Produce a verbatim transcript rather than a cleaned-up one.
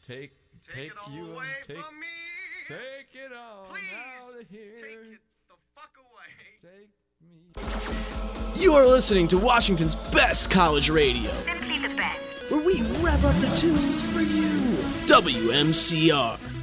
Take, take, Take it all you away and take, from me. take it all Please, out of here. take it the fuck away. Take me. You are listening to Washington's best college radio, Simply the best. where we rev up the tunes for you. W M C R.